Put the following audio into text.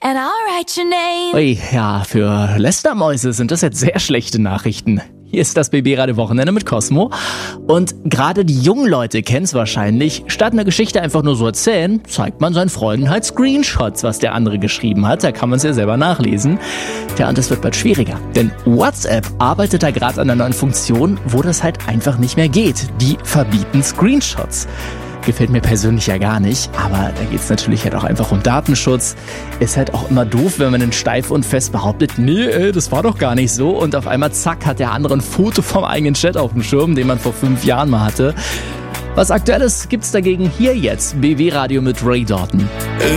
and I'll write your name. Ui, ja, für Lästermäuse sind das jetzt sehr schlechte Nachrichten. Hier ist das BB-Radio Wochenende mit Cosmo. Und gerade die jungen Leute kennen es wahrscheinlich. Statt eine Geschichte einfach nur so erzählen, zeigt man seinen Freunden halt Screenshots, was der andere geschrieben hat. Da kann man es ja selber nachlesen. Ja, und das wird bald schwieriger. Denn WhatsApp arbeitet da gerade an einer neuen Funktion, wo das halt einfach nicht mehr geht. Die verbieten Screenshots. Gefällt mir persönlich ja gar nicht, aber da geht es natürlich halt auch einfach um Datenschutz. Ist halt auch immer doof, wenn man dann steif und fest behauptet, nee, das war doch gar nicht so. Und auf einmal, zack, hat der andere ein Foto vom eigenen Chat auf dem Schirm, den man vor 5 Jahren mal hatte. Was Aktuelles gibt's dagegen hier jetzt. BB Radio mit Ray Dalton.